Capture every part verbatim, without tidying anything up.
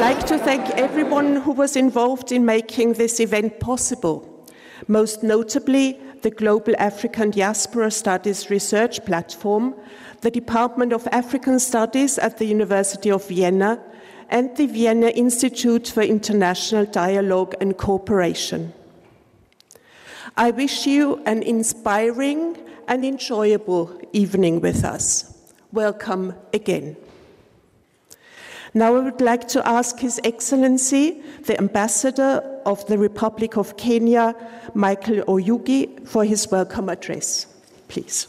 like to thank everyone who was involved in making this event possible, most notably the Global African Diaspora Studies Research Platform, the Department of African Studies at the University of Vienna, and the Vienna Institute for International Dialogue and Cooperation. I wish you an inspiring and enjoyable evening with us. Welcome again. Now I would like to ask His Excellency, the Ambassador of the Republic of Kenya, Michael Oyugi, for his welcome address. Please.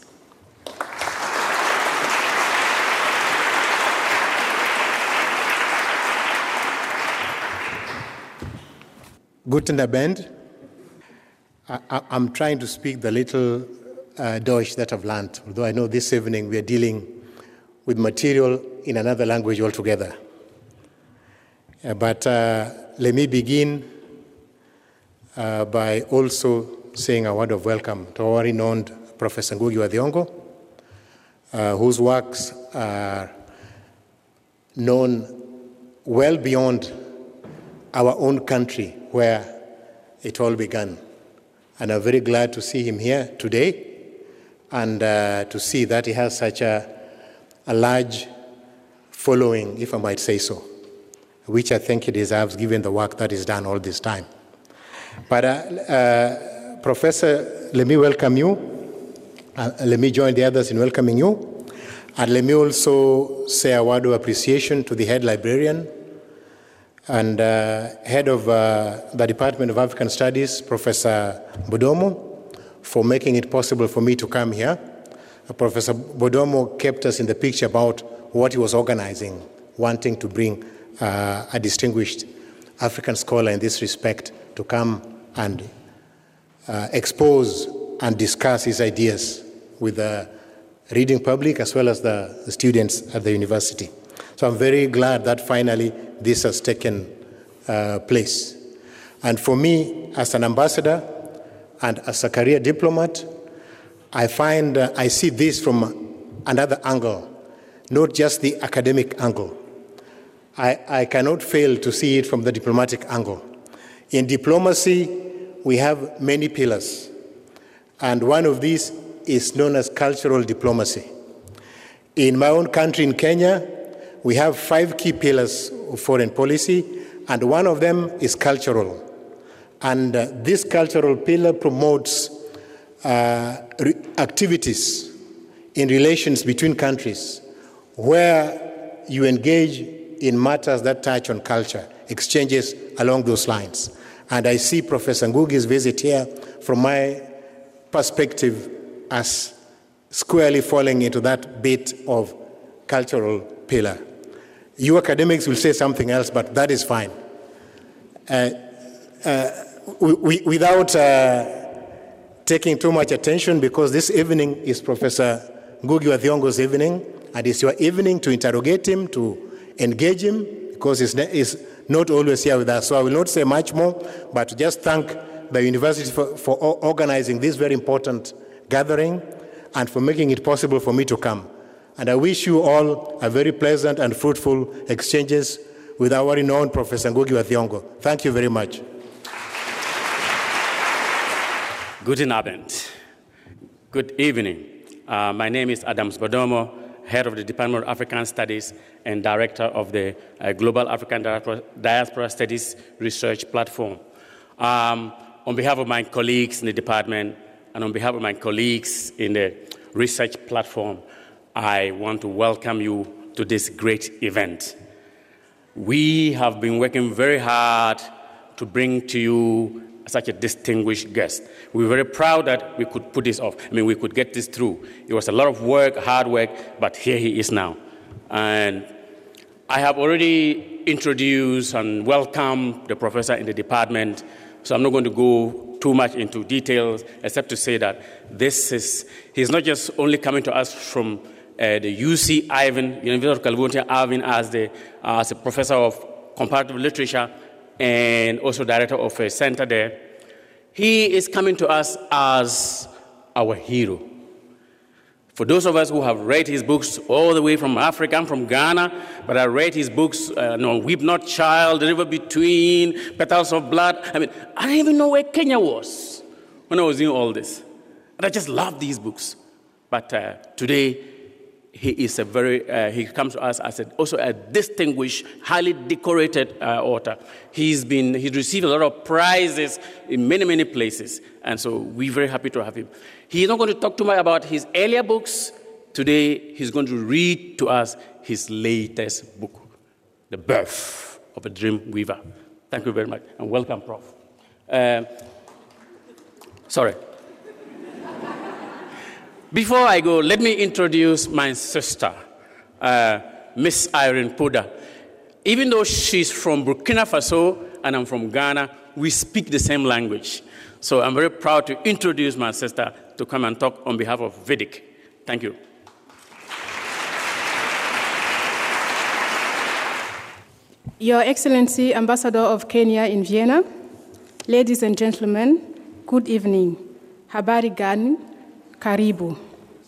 Guten Abend. I, I'm trying to speak the little uh, Deutsch that I've learned, although I know this evening we are dealing with material in another language altogether. Uh, but uh, let me begin uh, by also saying a word of welcome to our renowned Professor Ngugi wa Thiong'o, uh, whose works are known well beyond our own country where it all began. And I'm very glad to see him here today and uh, to see that he has such a, a large following, if I might say so, which I think he deserves given the work that is done all this time. But uh, uh, Professor, let me welcome you. Uh, let me join the others in welcoming you. And let me also say a word of appreciation to the head librarian and uh, head of uh, the Department of African Studies, Professor Bodomo, for making it possible for me to come here. Uh, Professor Bodomo kept us in the picture about what he was organizing, wanting to bring uh, a distinguished African scholar in this respect to come and uh, expose and discuss his ideas with the reading public as well as the, the students at the university. So I'm very glad that finally this has taken uh, place. And for me, as an ambassador and as a career diplomat, I find uh, I see this from another angle, not just the academic angle. I, I cannot fail to see it from the diplomatic angle. In diplomacy, we have many pillars, and one of these is known as cultural diplomacy. In my own country, in Kenya, we have five key pillars of foreign policy, and one of them is cultural. And uh, this cultural pillar promotes uh, re- activities in relations between countries where you engage in matters that touch on culture, exchanges along those lines. And I see Professor Ngugi's visit here, from my perspective, as squarely falling into that bit of cultural pillar. You academics will say something else, but that is fine. Uh, uh, we, without uh, taking too much attention, because this evening is Professor Ngugi wa Thiong'o's evening, and it's your evening to interrogate him, to engage him, because he's, he's not always here with us. So I will not say much more, but to just thank the university for, for organizing this very important gathering and for making it possible for me to come. And I wish you all a very pleasant and fruitful exchanges with our renowned Professor Ngugi wa Thiong'o. Thank you very much. Guten Abend. Good evening. Uh, my name is Adams Bodomo, head of the Department of African Studies and director of the uh, Global African Diaspora, Diaspora Studies Research Platform. Um, on behalf of my colleagues in the department and on behalf of my colleagues in the research platform, I want to welcome you to this great event. We have been working very hard to bring to you such a distinguished guest. We're very proud that we could put this off. I mean, we could get this through. It was a lot of work, hard work, but here he is now. And I have already introduced and welcomed the professor in the department, so I'm not going to go too much into details, except to say that this is, he's not just only coming to us from Uh, the U C Irvine, University of California, Irvine, as, the, uh, as a professor of comparative literature and also director of a center there. He is coming to us as our hero. For those of us who have read his books all the way from Africa, I'm from Ghana, but I read his books, uh, no, Weep Not Child, The River Between, Petals of Blood. I mean, I didn't even know where Kenya was when I was doing all this. And I just love these books. But uh, today, he is a very, uh, he comes to us as a, also a distinguished, highly decorated uh, author. He's been, he's received a lot of prizes in many, many places. And so we're very happy to have him. He's not going to talk too much about his earlier books. Today, he's going to read to us his latest book, The Birth of a Dream Weaver. Thank you very much, and welcome, Professor Uh, sorry. Before I go, let me introduce my sister, uh, Miss Irene Poda. Even though she's from Burkina Faso and I'm from Ghana, we speak the same language. So I'm very proud to introduce my sister to come and talk on behalf of Vedic. Thank you. Your Excellency, Ambassador of Kenya in Vienna, ladies and gentlemen, good evening. Habari gani? Karibu.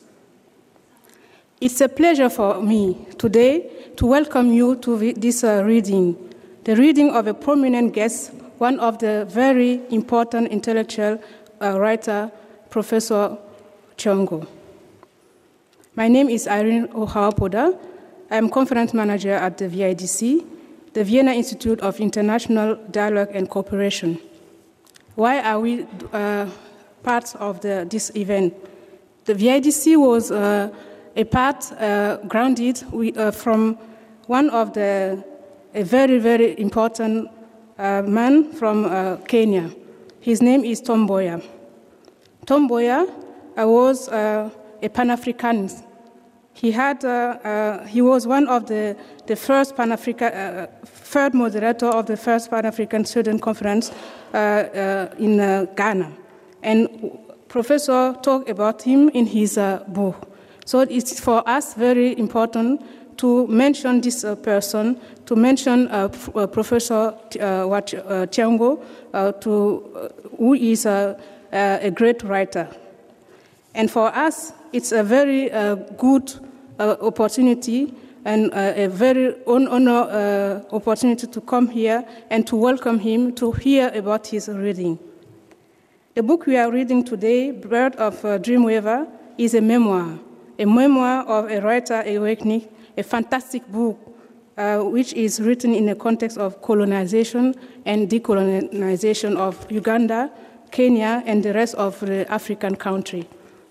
It's a pleasure for me today to welcome you to this uh, reading, the reading of a prominent guest, one of the very important intellectual uh, writer, Professor Chiongo. My name is Irene Poda. I am conference manager at the V I D C, the Vienna Institute of International Dialogue and Cooperation. Why are we uh, part of the, this event? The V I D C was uh, a part uh, grounded we, uh, from one of the a very, very important uh, man from uh, Kenya. His name is Tom Mboya. Tom Mboya uh, was uh, a Pan-Africanist. He had, uh, uh, he was one of the, the first Pan-African, uh, third moderator of the first Pan-African Student Conference uh, uh, in uh, Ghana. And Professor talked about him in his uh, book. So it's for us very important to mention this uh, person, to mention uh, uh, Professor uh, Chiongo, uh, to, uh, who is uh, uh, a great writer. And for us, it's a very uh, good uh, opportunity and uh, a very honor uh, opportunity to come here and to welcome him, to hear about his reading. The book we are reading today, Birth of a Dream Weaver, is a memoir, a memoir of a writer awakening, a fantastic book uh, which is written in the context of colonization and decolonization of Uganda, Kenya, and the rest of the African country.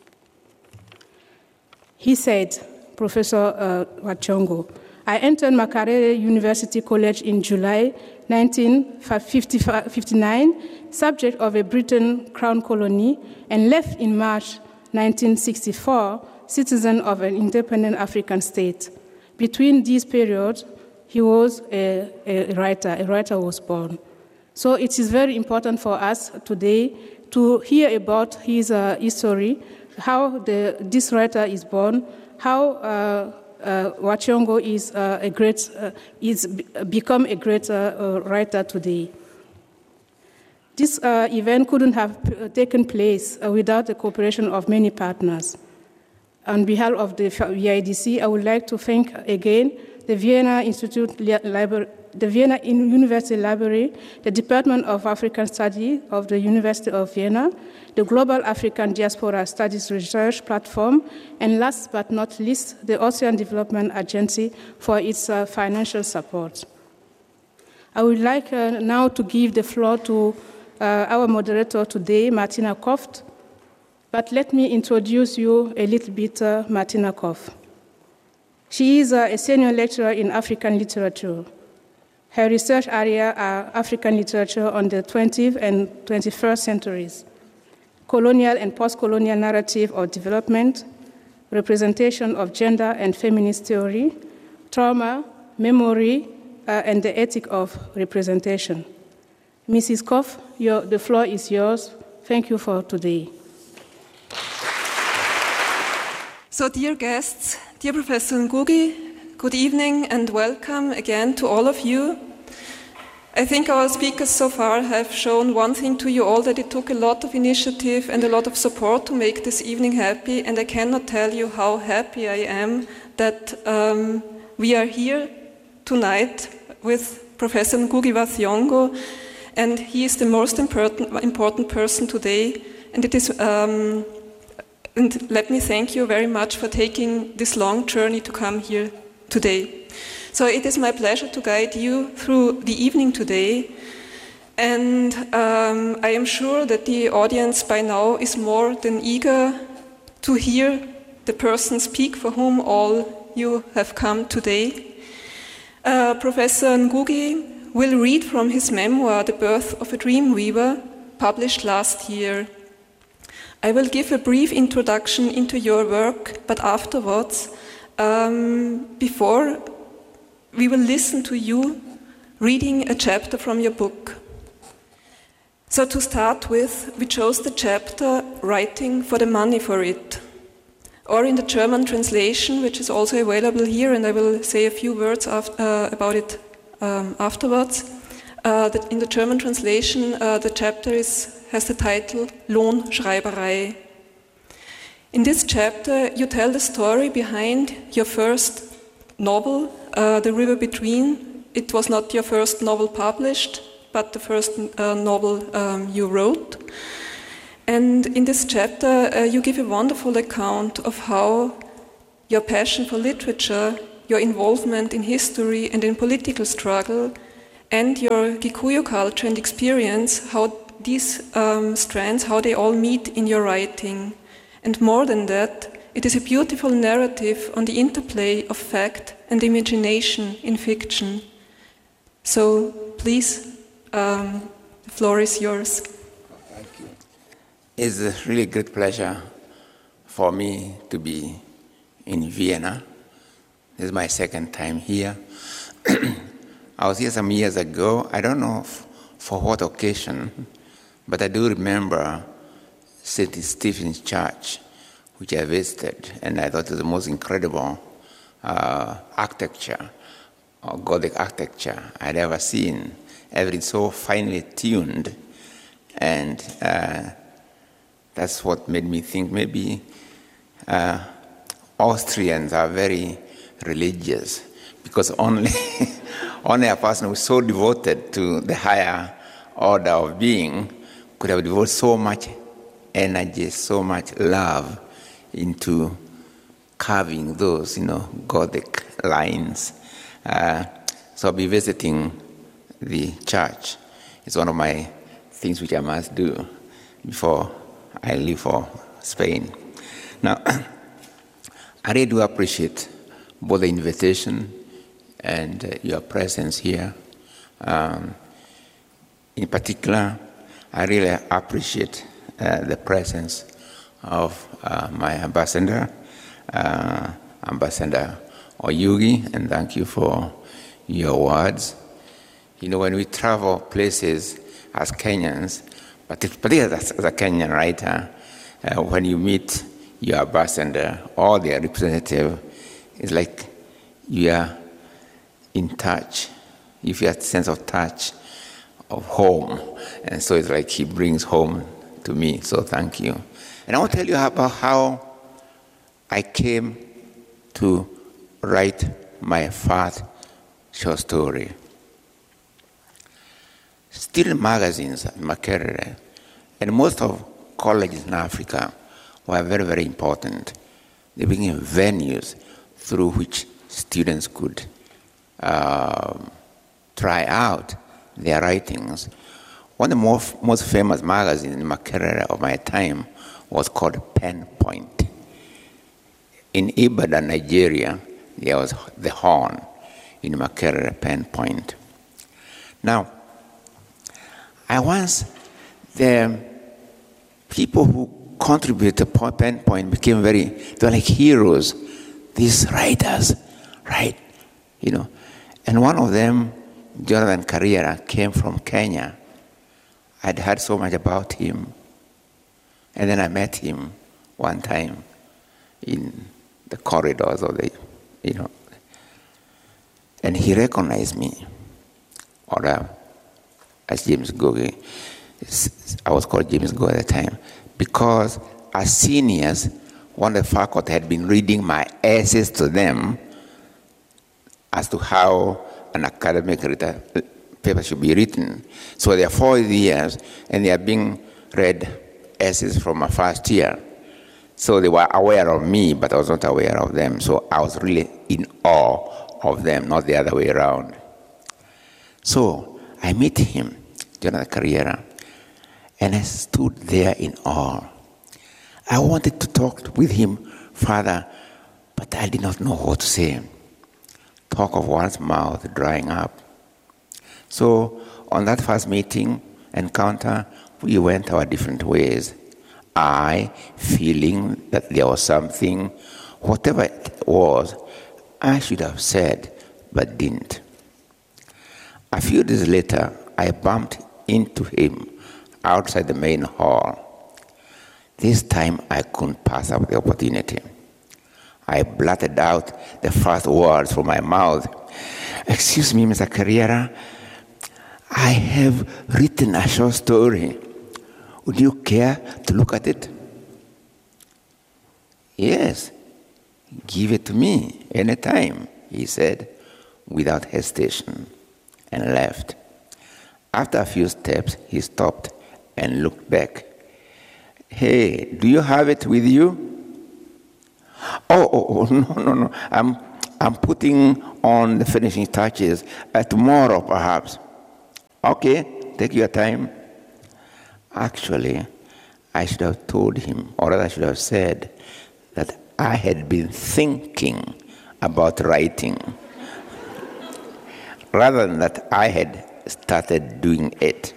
He said, Professor uh, Chiongo, I entered Makerere University College in July nineteen fifty-nine, subject of a Britain crown colony, and left in March nineteen sixty-four, citizen of an independent African state. Between these periods, he was a, a writer. A writer was born. So it is very important for us today to hear about his uh, history, how the, this writer is born, how uh, uh, Chiongo is uh, a great, uh, is become a great uh, writer today. This uh, event couldn't have taken place uh, without the cooperation of many partners. On behalf of the V I D C, I would like to thank again the Vienna Institute Library, the Vienna University Library, the Department of African Studies of the University of Vienna, the Global African Diaspora Studies Research Platform, and last but not least, the Ocean Development Agency for its uh, financial support. I would like uh, now to give the floor to uh, our moderator today, Martina Koft. But let me introduce you a little bit, uh, Martina Koft. She is uh, a senior lecturer in African literature. Her research area are African literature on the twentieth and twenty-first centuries, colonial and post-colonial narrative of development, representation of gender and feminist theory, trauma, memory, uh, and the ethic of representation. Missus Koft, your, the floor is yours. Thank you for today. So, dear guests, dear Professor Ngugi, good evening and welcome again to all of you. I think our speakers so far have shown one thing to you all, that it took a lot of initiative and a lot of support to make this evening happy, and I cannot tell you how happy I am that um, we are here tonight with Professor Ngugi wa Thiong'o, and he is the most important, important person today, and it is um, and let me thank you very much for taking this long journey to come here today. So it is my pleasure to guide you through the evening today, and um, I am sure that the audience by now is more than eager to hear the person speak for whom all you have come today. Uh, Professor Ngugi will read from his memoir, The Birth of a Dreamweaver, published last year. I will give a brief introduction into your work, but afterwards, um, before we will listen to you reading a chapter from your book. So to start with, we chose the chapter Writing for the Money for It, or in the German translation, which is also available here, and I will say a few words after, uh, about it um, afterwards. Uh, that in the German translation, uh, the chapter is, has the title Lohnschreiberei. In this chapter, you tell the story behind your first novel, Uh, The River Between. It was not your first novel published, but the first uh, novel um, you wrote. And in this chapter, uh, you give a wonderful account of how your passion for literature, your involvement in history and in political struggle, and your Gikuyu culture and experience, how these um, strands, how they all meet in your writing. And more than that, it is a beautiful narrative on the interplay of fact and imagination in fiction. So, please, um, the floor is yours. Thank you. It's a really great pleasure for me to be in Vienna. This is my second time here. I was here some years ago. I don't know f- for what occasion, but I do remember Saint Stephen's Church, which I visited, and I thought it was the most incredible uh, architecture, or Gothic architecture I'd ever seen. Everything so finely tuned, and uh, that's what made me think maybe uh, Austrians are very religious, because only only a person who's so devoted to the higher order of being could have devoted so much energy, so much love into carving those, you know, Gothic lines. Uh, so I'll be visiting the church. It's one of my things which I must do before I leave for Spain. Now, I really do appreciate both the invitation and uh, your presence here. Um, in particular, I really appreciate uh, the presence of uh, my ambassador, uh, Ambassador Oyugi, and thank you for your words. You know, when we travel places as Kenyans, particularly as, as a Kenyan writer, uh, when you meet your ambassador or their representative, it's like you are in touch. You feel a sense of touch, of home. And so it's like he brings home to me, so thank you. And I want to tell you about how I came to write my first short story. Student magazines at Makerere and most of colleges in Africa were very, very important. They became venues through which students could uh, try out their writings. One of the most, most famous magazines in Makerere of my time was called Pen Point. In Ibadan, Nigeria, there was the Horn. In Makerere, Pen Point. Now, I once, the people who contributed to Pen Point became very, they were like heroes, these writers, right? You know, and one of them, Jonathan Carriera, came from Kenya. I'd heard so much about him. And then I met him one time in the corridors of the, you know, and he recognized me. Or uh, as James Goge. I was called James Goge at the time, because as seniors, one of the faculty had been reading my essays to them as to how an academic paper should be written. So they are four years, and they are being read essays from my first year. So they were aware of me, but I was not aware of them. So I was really in awe of them, not the other way around. So I met him, Jonathan Carriera, and I stood there in awe. I wanted to talk with him further, but I did not know what to say. Talk of one's mouth drying up. So on that first meeting, encounter, we went our different ways. I, feeling that there was something, whatever it was, I should have said, but didn't. A few days later, I bumped into him outside the main hall. This time, I couldn't pass up the opportunity. I blurted out the first words from my mouth. "Excuse me, Mister Carriera, I have written a short story. Would you care to look at it?" "Yes, give it to me anytime," he said, without hesitation, and left. After a few steps, he stopped and looked back. "Hey, do you have it with you?" Oh, oh, oh no, no, no. I'm, I'm putting on the finishing touches. Uh, tomorrow, perhaps. "Okay, take your time." Actually, I should have told him, or rather I should have said, that I had been thinking about writing, rather than that I had started doing it.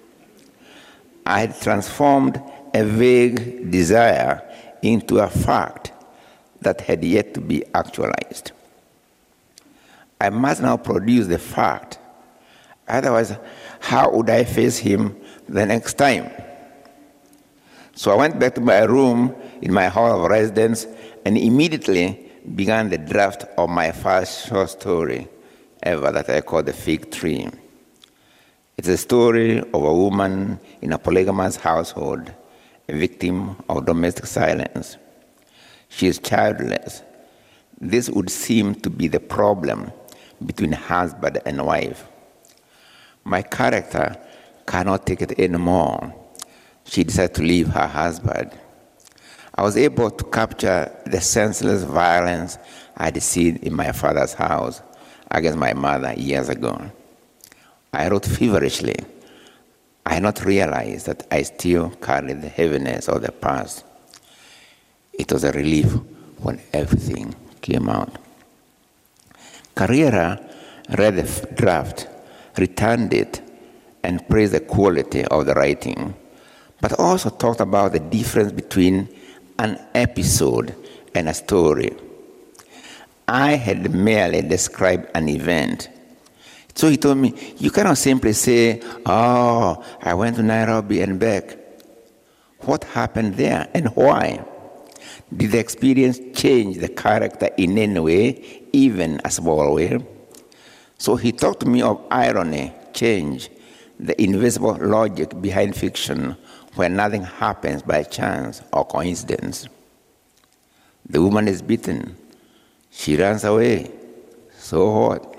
I had transformed a vague desire into a fact that had yet to be actualized. I must now produce the fact. Otherwise, how would I face him the next time? So I went back to my room in my hall of residence and immediately began the draft of my first short story ever that I called The Fig Tree. It's a story of a woman in a polygamous household, a victim of domestic violence. She is childless. This would seem to be the problem between husband and wife. My character cannot take it anymore. She decided to leave her husband. I was able to capture the senseless violence I had seen in my father's house against my mother years ago. I wrote feverishly. I had not realized that I still carried the heaviness of the past. It was a relief when everything came out. Carriera read the draft, returned it, and praised the quality of the writing, but also talked about the difference between an episode and a story. I had merely described an event. So he told me, you cannot simply say, "Oh, I went to Nairobi and back." What happened there and why? Did the experience change the character in any way, even a small way? So he talked to me of irony, change, the invisible logic behind fiction where nothing happens by chance or coincidence. The woman is beaten. She runs away. So what?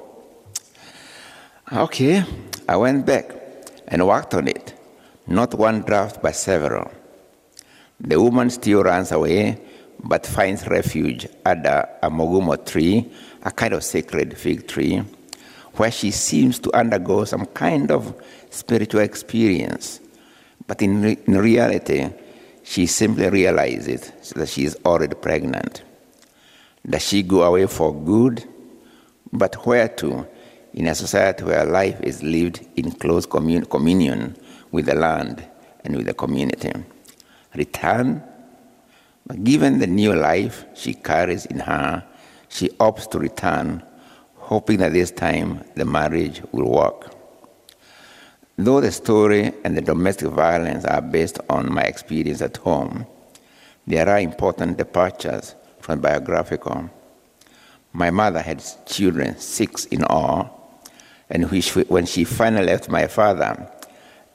Okay, I went back and worked on it. Not one draft, but several. The woman still runs away, but finds refuge under a mogumo tree, a kind of sacred fig tree, where she seems to undergo some kind of spiritual experience. But in, re- in reality, she simply realizes that she is already pregnant. Does she go away for good? But where to? In a society where life is lived in close commun- communion with the land and with the community. Return? But given the new life she carries in her, she opts to return, hoping that this time the marriage will work. Though the story and the domestic violence are based on my experience at home, there are important departures from biographical. My mother had children, six in all, and which, when she finally left my father,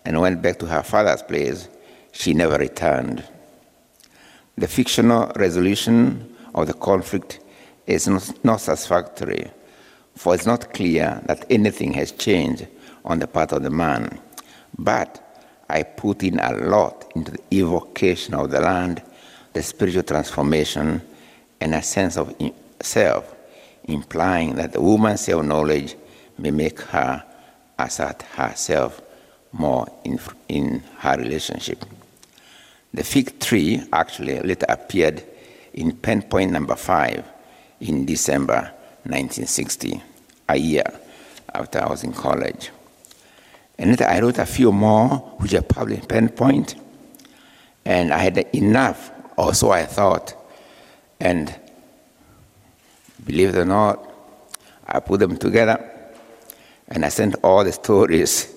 and went back to her father's place, she never returned. The fictional resolution of the conflict is not, not satisfactory, for it's not clear that anything has changed on the part of the man. But I put in a lot into the evocation of the land, the spiritual transformation, and a sense of self, implying that the woman's self-knowledge may make her assert herself more in, in her relationship. The fig tree actually later appeared in pen point number five in December nineteen sixty, a year after I was in college. And later I wrote a few more, which are published in pen point, and I had enough, or so I thought, and believe it or not, I put them together, and I sent all the stories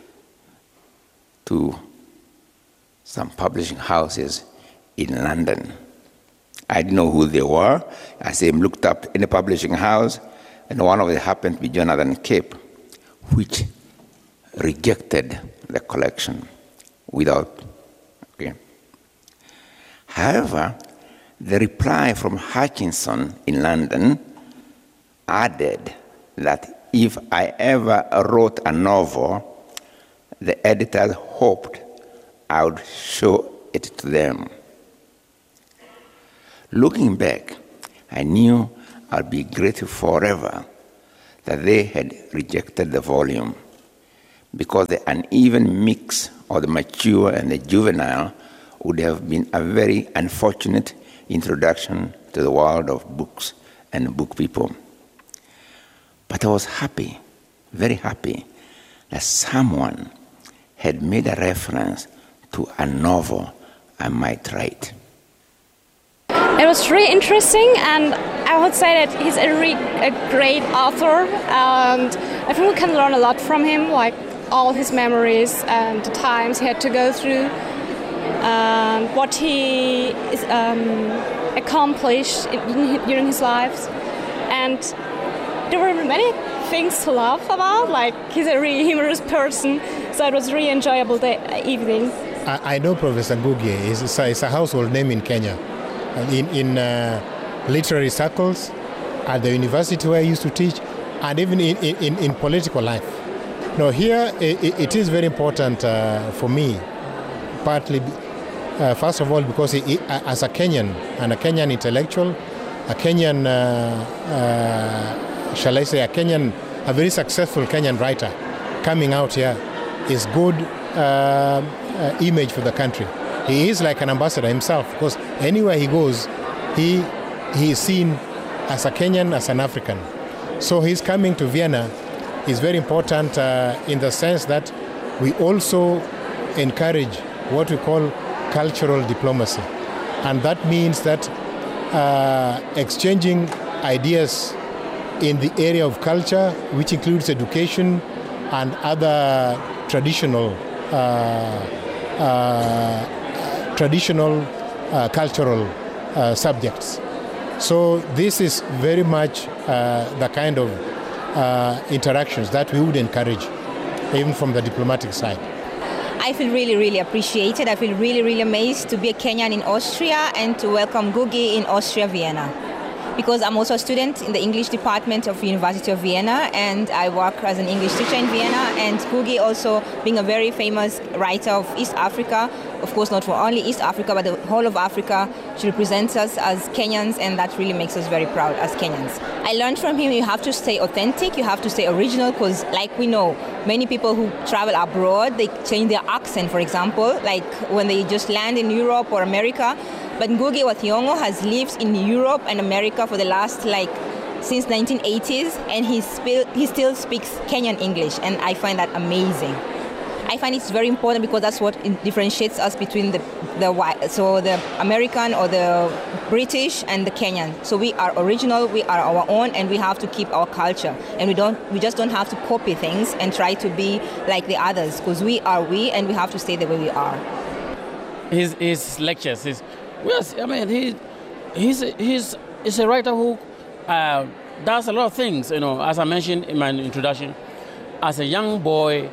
to some publishing houses in London. I didn't know who they were. I say, looked up in a publishing house, and one of them happened to be Jonathan Cape, which rejected the collection without, okay. However, the reply from Hutchinson in London added that if I ever wrote a novel, the editors hoped I would show it to them. Looking back, I knew I'd be grateful forever that they had rejected the volume, because the uneven mix of the mature and the juvenile would have been a very unfortunate introduction to the world of books and book people. But I was happy, very happy, that someone had made a reference to a novel I might write. It was really interesting, and I would say that he's a, really, a great author, and I think we can learn a lot from him, like all his memories and the times he had to go through, and what he is, um, accomplished in, in, during his life. And there were many things to laugh about, like he's a really humorous person, so it was really enjoyable day, evening. I, I know Professor Ngugi. It's a, it's a household name in Kenya. In, in uh, literary circles, at the university where I used to teach, and even in, in, in political life. Now here, it, it is very important uh, for me, partly, uh, first of all, because it, it, as a Kenyan, and a Kenyan intellectual, a Kenyan, uh, uh, shall I say, a Kenyan, a very successful Kenyan writer coming out here is good uh, uh, image for the country. He is like an ambassador himself, because anywhere he goes, he he is seen as a Kenyan, as an African. So his coming to Vienna is very important uh, in the sense that we also encourage what we call cultural diplomacy. And that means that uh, exchanging ideas in the area of culture, which includes education and other traditional uh, uh, traditional uh, cultural uh, subjects. So this is very much uh, the kind of uh, interactions that we would encourage, even from the diplomatic side. I feel really, really appreciated. I feel really, really amazed to be a Kenyan in Austria and to welcome Ngugi in Austria, Vienna. Because I'm also a student in the English department of University of Vienna, and I work as an English teacher in Vienna, and Ngugi also being a very famous writer of East Africa, of course not for only East Africa, but the whole of Africa. She represents us as Kenyans, and that really makes us very proud as Kenyans. I learned from him you have to stay authentic, you have to stay original, because like we know, many people who travel abroad, they change their accent, for example, like when they just land in Europe or America. But Ngugi wa Thiong'o has lived in Europe and America for the last, like, since nineteen eighties, and he, still, he still speaks Kenyan English, and I find that amazing. I find it's very important because that's what differentiates us between the, the so the American or the British and the Kenyan. So we are original, we are our own, and we have to keep our culture. And we don't, we just don't have to copy things and try to be like the others, because we are we, and we have to stay the way we are. His, his lectures, his, yes, I mean, he, he's, he's, he's a writer who uh, does a lot of things, you know, as I mentioned in my introduction. As a young boy,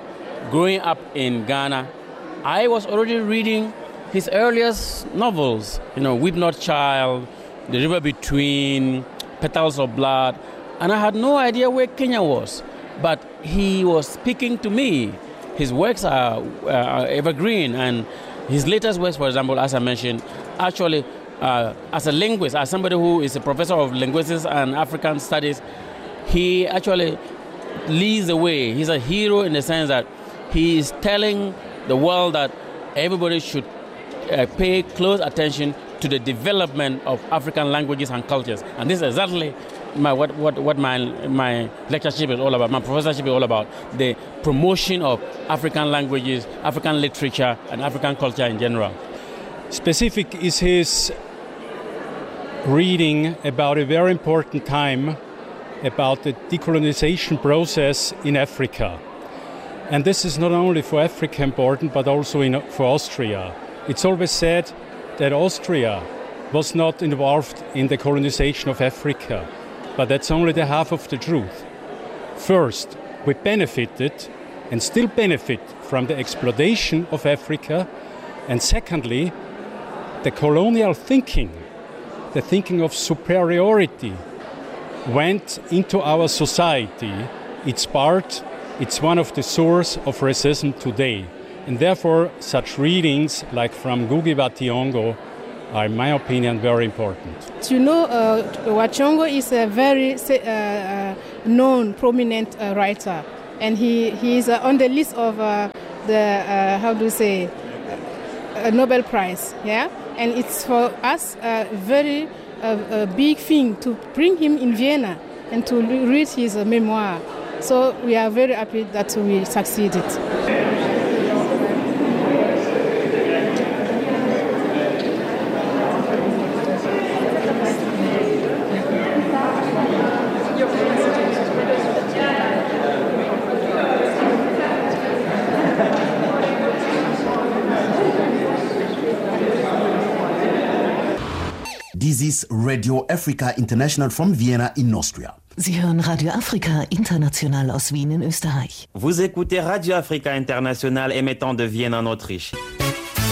growing up in Ghana, I was already reading his earliest novels, you know, Weep Not Child, The River Between, Petals of Blood, and I had no idea where Kenya was. But he was speaking to me. His works are, uh, evergreen, and his latest works, for example, as I mentioned, actually, uh, as a linguist, as somebody who is a professor of linguistics and African studies, he actually leads the way. He's a hero in the sense that he is telling the world that everybody should uh, pay close attention to the development of African languages and cultures. And this is exactly my, what, what, what my, my lectureship is all about, my professorship is all about, the promotion of African languages, African literature, and African culture in general. Specific is his reading about a very important time about the decolonization process in Africa. And this is not only for Africa important, but also in, for Austria. It's always said that Austria was not involved in the colonization of Africa, but that's only the half of the truth. First, we benefited and still benefit from the exploitation of Africa, and secondly, the colonial thinking, the thinking of superiority, went into our society. It's part, it's one of the sources of racism today. And therefore, such readings like from Ngugi wa Thiong'o are, in my opinion, very important. You know, uh, Wa Thiong'o is a very uh, uh, known, prominent uh, writer. And he, he is uh, on the list of uh, the, uh, how do you say, a Nobel Prize, yeah? And it's for us a very uh, a big thing to bring him in Vienna and to read his uh, memoir. So we are very happy that we succeeded. This is Radio Africa International from Vienna in Austria. Sie hören Radio Afrika International aus Wien in Österreich. Vous écoutez Radio Africa International émettant de Vienne en Autriche.